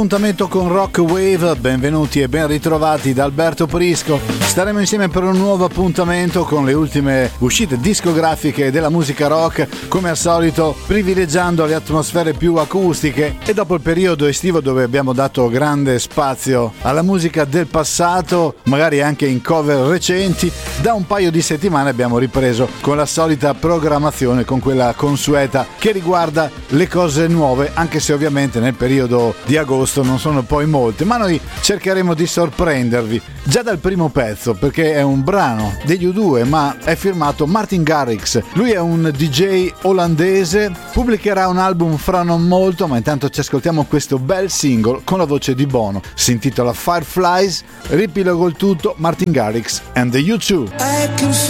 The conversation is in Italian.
Appuntamento con Rock Wave, benvenuti e ben ritrovati da Alberto Prisco. Staremo insieme per un nuovo appuntamento con le ultime uscite discografiche della musica rock, come al solito privilegiando le atmosfere più acustiche, e dopo il periodo estivo dove abbiamo dato grande spazio alla musica del passato, magari anche in cover recenti, da un paio di settimane abbiamo ripreso con la solita programmazione, con quella consueta che riguarda le cose nuove, anche se ovviamente nel periodo di agosto non sono poi molte, ma noi cercheremo di sorprendervi già dal primo pezzo, perché è un brano degli U2 ma è firmato Martin Garrix. Lui è un DJ olandese, pubblicherà un album fra non molto, ma intanto ci ascoltiamo questo bel singolo con la voce di Bono, si intitola Fireflies. Riepilogo il tutto: Martin Garrix and the U2.